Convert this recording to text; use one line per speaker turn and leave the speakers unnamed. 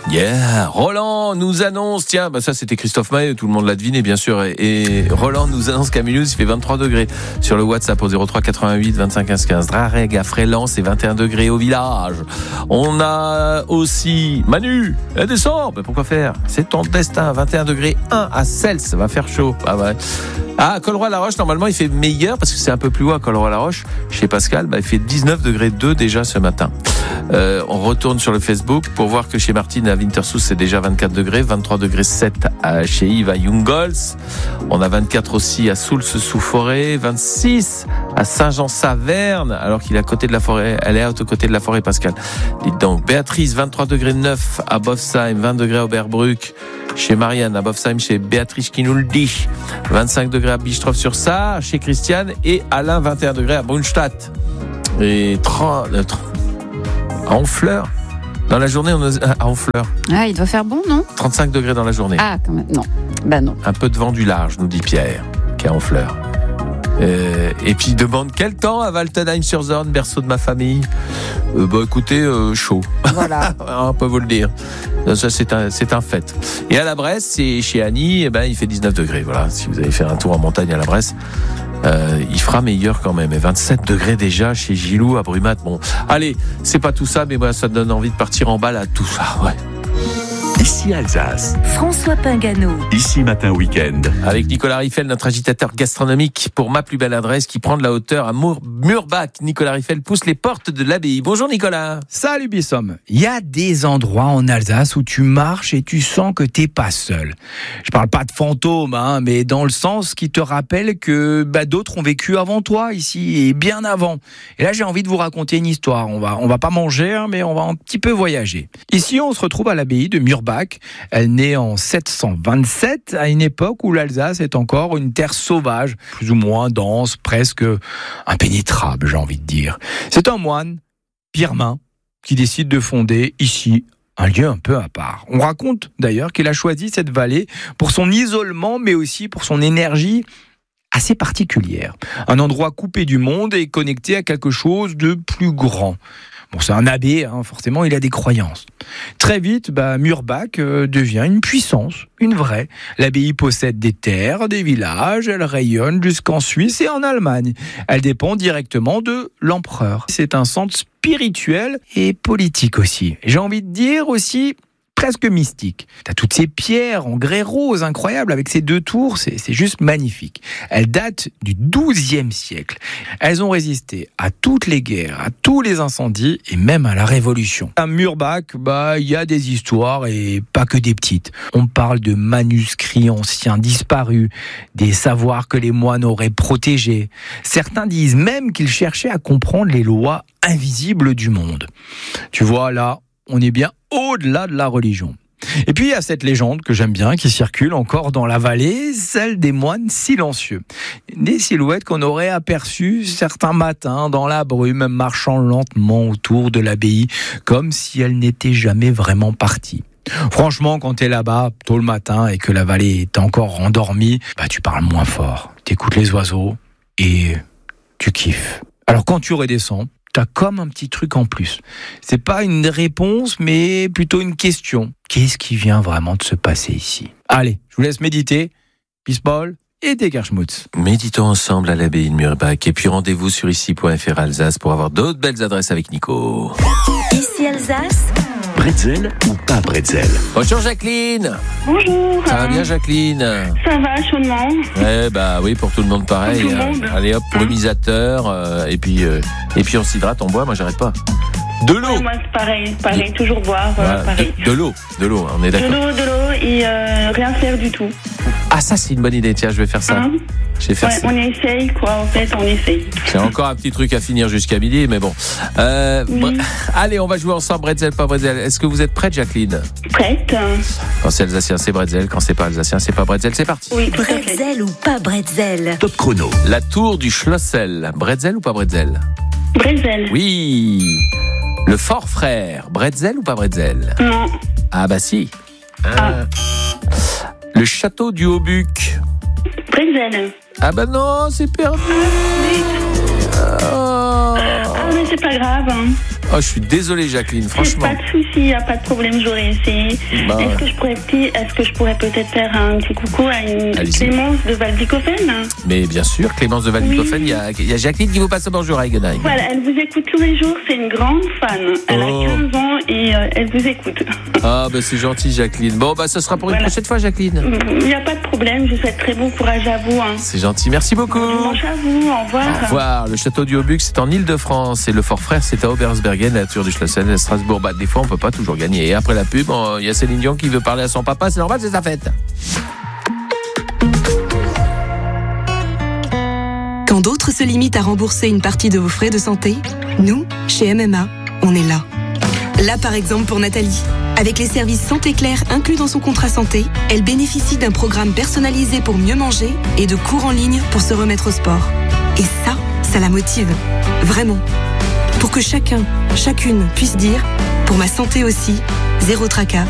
Yeah, Roland nous annonce, tiens, ça c'était Christophe Maé, tout le monde l'a deviné bien sûr, et Roland nous annonce qu'à Mulhouse il fait 23 degrés sur le WhatsApp au 03 88 25 15 15. Drareg à Fréland c'est 21 degrés au village. On a aussi Manu, elle descend, mais pourquoi faire ? C'est ton destin, 21 degrés 1 à Cels, ça va faire chaud. Ah ouais. Ah, Colroy-la-Roche, normalement il fait meilleur parce que c'est un peu plus haut à Colroy-la-Roche. Chez Pascal, il fait 19 degrés 2 déjà ce matin. On retourne sur le Facebook pour voir que chez Martine à Wintersous c'est déjà 24 degrés, 23 degrés 7 chez Yves à Jungholz. On a 24 aussi à Soultz-sous-Forêt, 26 à Saint-Jean-Saverne, alors qu'il est à côté de la forêt, elle est à côté de la forêt Pascal. Dites donc, Béatrice, 23 degrés 9 à Bofsheim, 20 degrés à Oberbruck. Chez Marianne, à Bofsheim, chez Béatrice qui nous le dit. 25 degrés à Bistroff-sur-Sarre, chez Christiane, et Alain, 21 degrés à Brunstadt. Et 30 à Honfleur. Dans la journée, on est à Honfleur.
Ah, il doit faire bon, non ?
35 degrés dans la journée.
Ah, quand même, non. Bah non.
Un peu de vent du large, nous dit Pierre, qui est à Honfleur. Et puis il demande quel temps à Waltenheim-sur-Zorn, berceau de ma famille. Écoutez, chaud.
Voilà.
On peut vous le dire. Ça, c'est un fait. Et à la Bresse, c'est chez Annie, il fait 19 degrés. Voilà, si vous allez faire un tour en montagne à la Bresse, il fera meilleur quand même. Et 27 degrés déjà chez Gilou à Brumat. Bon, allez, c'est pas tout ça, mais moi, ça donne envie de partir en balade, tout ça, ouais.
Ici Alsace.
François Pingano.
Ici Matin Week-end.
Avec Nicolas Riffel, notre agitateur gastronomique pour Ma plus belle adresse qui prend de la hauteur à Murbach. Nicolas Riffel pousse les portes de l'abbaye. Bonjour Nicolas.
Salut Bissom. Il y a des endroits en Alsace où tu marches et tu sens que t'es pas seul. Je parle pas de fantômes, mais dans le sens qui te rappelle que d'autres ont vécu avant toi ici et bien avant. Et là j'ai envie de vous raconter une histoire. On va pas manger, mais on va un petit peu voyager. Ici on se retrouve à l'abbaye de Murbach. Elle naît en 727, à une époque où l'Alsace est encore une terre sauvage, plus ou moins dense, presque impénétrable, j'ai envie de dire. C'est un moine, Pirmin, qui décide de fonder ici un lieu un peu à part. On raconte d'ailleurs qu'il a choisi cette vallée pour son isolement, mais aussi pour son énergie assez particulière. Un endroit coupé du monde et connecté à quelque chose de plus grand. Bon, c'est un abbé, forcément, il a des croyances. Très vite, Murbach devient une puissance, une vraie. L'abbaye possède des terres, des villages, elle rayonne jusqu'en Suisse et en Allemagne. Elle dépend directement de l'empereur. C'est un centre spirituel et politique aussi. J'ai envie de dire aussi presque mystique. T'as toutes ces pierres en grès rose incroyables avec ces deux tours, c'est juste magnifique. Elles datent du XIIe siècle. Elles ont résisté à toutes les guerres, à tous les incendies et même à la Révolution. À Murbach, il y a des histoires et pas que des petites. On parle de manuscrits anciens disparus, des savoirs que les moines auraient protégés. Certains disent même qu'ils cherchaient à comprendre les lois invisibles du monde. Tu vois là, on est bien au-delà de la religion. Et puis il y a cette légende que j'aime bien, qui circule encore dans la vallée, celle des moines silencieux. Des silhouettes qu'on aurait aperçues certains matins dans la brume, marchant lentement autour de l'abbaye, comme si elles n'étaient jamais vraiment parties. Franchement, quand t'es là-bas, tôt le matin, et que la vallée est encore endormie, tu parles moins fort. T'écoutes les oiseaux, et tu kiffes. Alors quand tu redescends, t'as comme un petit truc en plus. C'est pas une réponse, mais plutôt une question. Qu'est-ce qui vient vraiment de se passer ici ? Allez, je vous laisse méditer. Peace ball et Degerschmutz.
Méditons ensemble à l'abbaye de Murbach. Et puis rendez-vous sur ici.fr Alsace pour avoir d'autres belles adresses avec Nico.
Ici Alsace.
Bretzel ou pas bretzel ?
Bonjour Jacqueline.
Bonjour.
Ça va bien Jacqueline ?
Ça va, chaudement.
Oui, pour tout le monde pareil.
Pour tout le monde.
Allez hop, brumisateur, et puis on s'hydrate, on boit, moi j'arrête pas. De l'eau.
Ouais, moi c'est pareil, toujours boire, pareil.
De l'eau, on est d'accord.
De l'eau et rien faire du tout.
Ah ça c'est une bonne idée, tiens je vais faire ça. Je vais faire ça.
On essaye on essaye.
C'est encore un petit truc à finir jusqu'à midi, mais bon. Allez, on va jouer ensemble, bretzel, pas bretzel. Est-ce que vous êtes prête Jacqueline ?
Prête.
Quand c'est alsacien c'est bretzel, quand c'est pas alsacien c'est pas bretzel, c'est parti.
Oui, tout à fait.
Bretzel ou pas bretzel ?
Top chrono.
La tour du Schlossel, bretzel ou pas bretzel ?
Bretzel.
Oui. Le Fort Frère, bretzel ou pas bretzel ?
Non.
Ah si. Le château du Haut-Buc.
Bretzel.
Ah non, c'est perdu.
Mais c'est pas grave.
Oh, je suis désolé, Jacqueline, franchement.
Pas de souci, il n'y a pas de problème, j'aurais essayé.
Bah,
Est-ce que je pourrais peut-être faire un petit coucou à une
Allez-y.
Clémence de Valdicofen?
Mais bien sûr, Clémence de Valdicofen, il y a Jacqueline qui vous passe le bonjour à Eigenheim.
Voilà, elle vous écoute tous les jours, c'est une grande fan. Elle
Oh.
a 15 ans et elle vous écoute.
Ah, bah c'est gentil, Jacqueline. Bon, bah ça sera pour une
Voilà.
prochaine fois, Jacqueline.
Il n'y a pas de problème, je vous souhaite très bon courage à vous. Hein.
C'est gentil, merci beaucoup.
Bon dimanche à vous, au revoir.
Au revoir. Le château du Haut-Buc, c'est en Ile-de-France et le Fort Frère, c'est à Obersbergen, la tour du Schlossen, à Strasbourg. Bah, des fois, on peut pas toujours gagner. Et après la pub, il y a Céline Dion qui veut parler à son papa. C'est normal, c'est sa fête.
Quand d'autres se limitent à rembourser une partie de vos frais de santé, nous, chez MMA, on est là. Là, par exemple, pour Nathalie. Avec les services Santé Claire inclus dans son contrat santé, elle bénéficie d'un programme personnalisé pour mieux manger et de cours en ligne pour se remettre au sport. Et ça la motive. Vraiment. Pour que chacun, chacune puisse dire, pour ma santé aussi, zéro tracas,